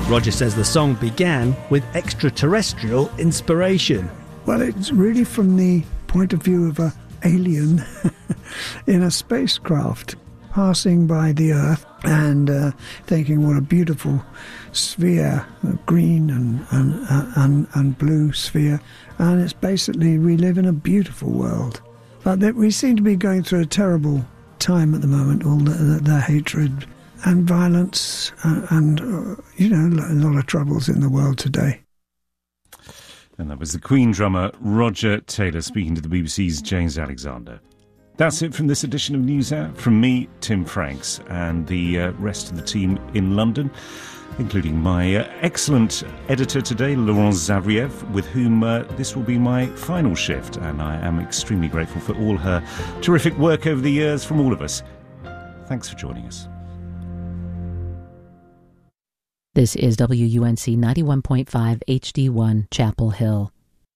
Roger says the song began with extraterrestrial inspiration. Well, it's really from the point of view of an alien in a spacecraft passing by the Earth and thinking what a beautiful sphere, a green and blue sphere. And it's basically, we live in a beautiful world. But we seem to be going through a terrible time at the moment, all the hatred and violence and a lot of troubles in the world today. And that was the Queen drummer Roger Taylor speaking to the BBC's James Alexander. That's it from this edition of NewsHour. From me, Tim Franks, and the rest of the team in London, including my excellent editor today, Laurent Zavriev, with whom this will be my final shift. And I am extremely grateful for all her terrific work over the years from all of us. Thanks for joining us. This is WUNC 91.5 HD1 Chapel Hill.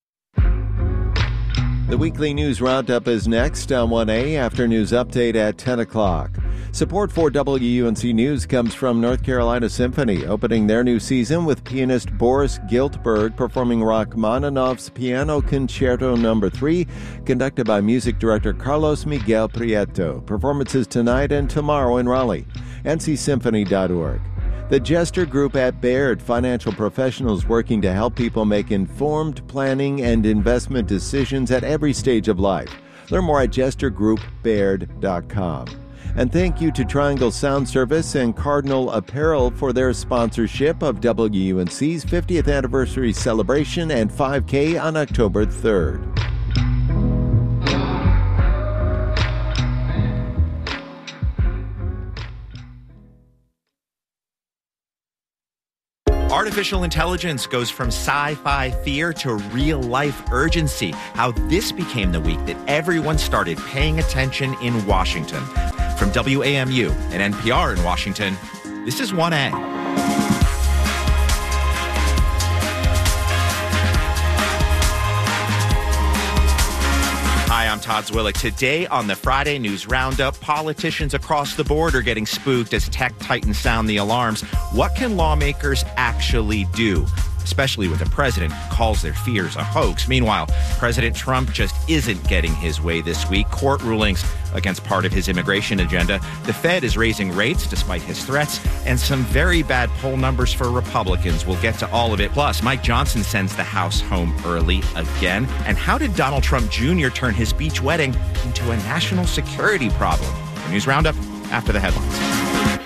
The weekly news roundup is next on 1A after news update at 10 o'clock. Support for WUNC News comes from North Carolina Symphony, opening their new season with pianist Boris Giltberg performing Rachmaninoff's Piano Concerto No. 3, conducted by music director Carlos Miguel Prieto. Performances tonight and tomorrow in Raleigh. ncsymphony.org. The Jester Group at Baird, financial professionals working to help people make informed planning and investment decisions at every stage of life. Learn more at jestergroupbaird.com. And thank you to Triangle Sound Service and Cardinal Apparel for their sponsorship of WUNC's 50th anniversary celebration and 5K on October 3rd. Artificial intelligence goes from sci-fi fear to real-life urgency. How this became the week that everyone started paying attention in Washington. From WAMU and NPR in Washington, this is 1A. Hi, I'm Todd Zwillick. Today on the Friday News Roundup, politicians across the board are getting spooked as tech titans sound the alarms. What can lawmakers actually do? Especially when the president calls their fears a hoax. Meanwhile, President Trump just isn't getting his way this week. Court rulings against part of his immigration agenda. The Fed is raising rates despite his threats, and some very bad poll numbers for Republicans. We'll get to all of it. Plus, Mike Johnson sends the House home early again. And how did Donald Trump Jr. turn his beach wedding into a national security problem? The News Roundup after the headlines.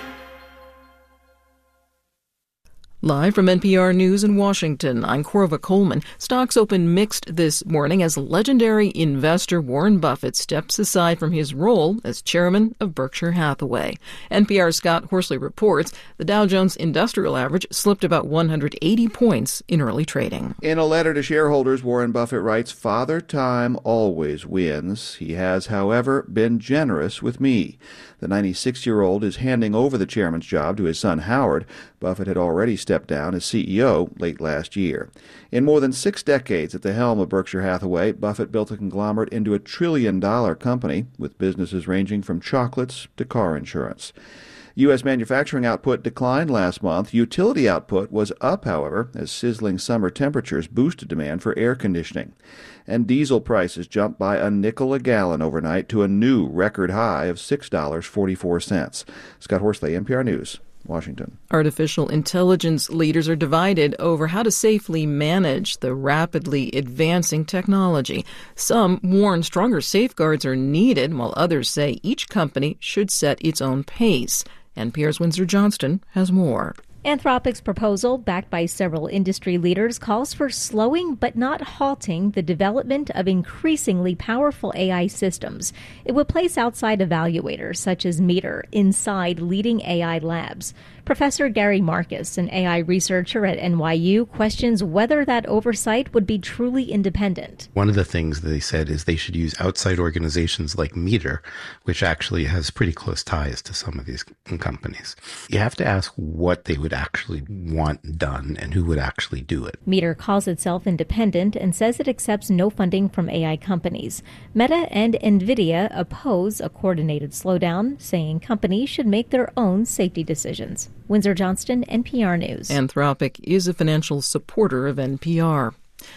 Live from NPR News in Washington, I'm Corva Coleman. Stocks opened mixed this morning as legendary investor Warren Buffett steps aside from his role as chairman of Berkshire Hathaway. NPR's Scott Horsley reports the Dow Jones Industrial Average slipped about 180 points in early trading. In a letter to shareholders, Warren Buffett writes, "Father Time always wins. He has, however, been generous with me." The 96-year-old is handing over the chairman's job to his son Howard. Buffett had already stepped down as CEO late last year. In more than 6 decades at the helm of Berkshire Hathaway, Buffett built a conglomerate into a $1 trillion company with businesses ranging from chocolates to car insurance. U.S. manufacturing output declined last month. Utility output was up, however, as sizzling summer temperatures boosted demand for air conditioning. And diesel prices jumped by a nickel a gallon overnight to a new record high of $6.44. Scott Horsley, NPR News, Washington. Artificial intelligence leaders are divided over how to safely manage the rapidly advancing technology. Some warn stronger safeguards are needed, while others say each company should set its own pace. NPR's Windsor Johnston has more. Anthropic's proposal, backed by several industry leaders, calls for slowing but not halting the development of increasingly powerful AI systems. It would place outside evaluators, such as Meter, inside leading AI labs. Professor Gary Marcus, an AI researcher at NYU, questions whether that oversight would be truly independent. One of the things they said is they should use outside organizations like Meter, which actually has pretty close ties to some of these companies. You have to ask what they would actually want done and who would actually do it. Meter calls itself independent and says it accepts no funding from AI companies. Meta and NVIDIA oppose a coordinated slowdown, saying companies should make their own safety decisions. Windsor Johnston, NPR News. Anthropic is a financial supporter of NPR.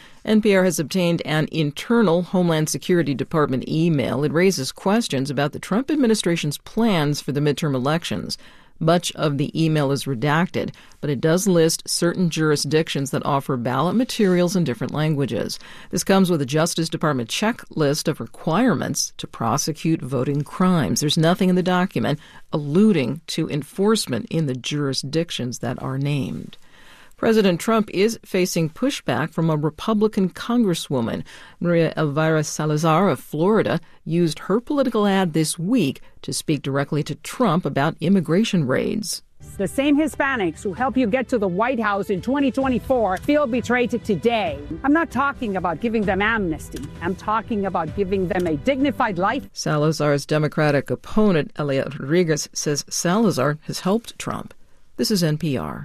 NPR has obtained an internal Homeland Security Department email. It raises questions about the Trump administration's plans for the midterm elections. Much of the email is redacted, but it does list certain jurisdictions that offer ballot materials in different languages. This comes with a Justice Department checklist of requirements to prosecute voting crimes. There's nothing in the document alluding to enforcement in the jurisdictions that are named. President Trump is facing pushback from a Republican congresswoman. Maria Elvira Salazar of Florida used her political ad this week to speak directly to Trump about immigration raids. The same Hispanics who help you get to the White House in 2024 feel betrayed today. I'm not talking about giving them amnesty. I'm talking about giving them a dignified life. Salazar's Democratic opponent, Eliot Rodriguez, says Salazar has helped Trump. This is NPR.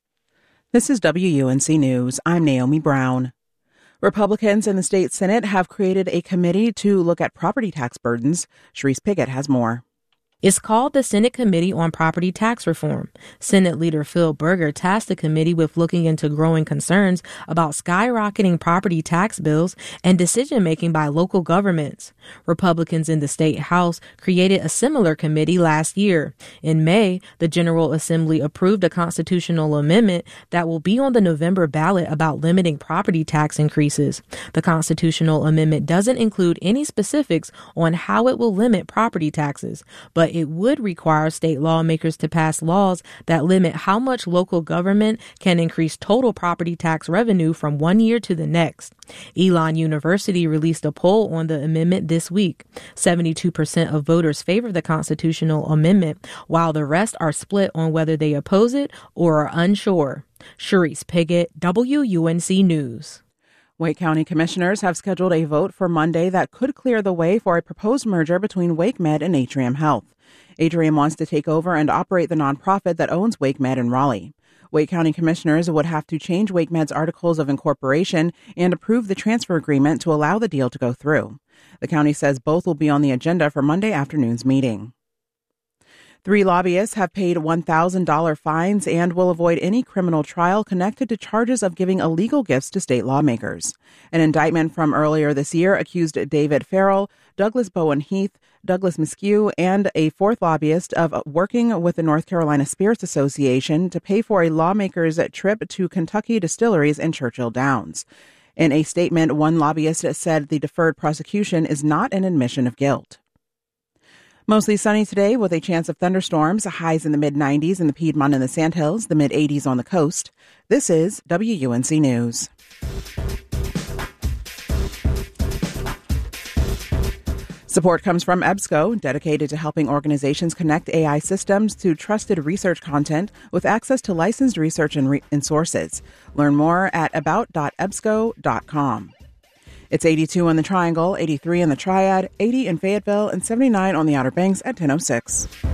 This is WUNC News. I'm Naomi Brown. Republicans in the state Senate have created a committee to look at property tax burdens. Sharice Piggott has more. It's called the Senate Committee on Property Tax Reform. Senate Leader Phil Berger tasked the committee with looking into growing concerns about skyrocketing property tax bills and decision-making by local governments. Republicans in the state House created a similar committee last year. In May, the General Assembly approved a constitutional amendment that will be on the November ballot about limiting property tax increases. The constitutional amendment doesn't include any specifics on how it will limit property taxes, but it would require state lawmakers to pass laws that limit how much local government can increase total property tax revenue from one year to the next. Elon University released a poll on the amendment this week. 72% of voters favor the constitutional amendment, while the rest are split on whether they oppose it or are unsure. Sharice Piggott, WUNC News. Wake County commissioners have scheduled a vote for Monday that could clear the way for a proposed merger between WakeMed and Atrium Health. Atrium wants to take over and operate the nonprofit that owns WakeMed in Raleigh. Wake County commissioners would have to change WakeMed's articles of incorporation and approve the transfer agreement to allow the deal to go through. The county says both will be on the agenda for Monday afternoon's meeting. 3 lobbyists have paid $1,000 fines and will avoid any criminal trial connected to charges of giving illegal gifts to state lawmakers. An indictment from earlier this year accused David Farrell, Douglas Bowen Heath, Douglas Miskew, and a 4th lobbyist of working with the North Carolina Spirits Association to pay for a lawmaker's trip to Kentucky distilleries in Churchill Downs. In a statement, one lobbyist said the deferred prosecution is not an admission of guilt. Mostly sunny today with a chance of thunderstorms, highs in the mid-90s in the Piedmont and the Sandhills, the mid-80s on the coast. This is WUNC News. Support comes from EBSCO, dedicated to helping organizations connect AI systems to trusted research content with access to licensed research and sources. Learn more at about.ebsco.com. It's 82 in the Triangle, 83 in the Triad, 80 in Fayetteville, and 79 on the Outer Banks at 10:06.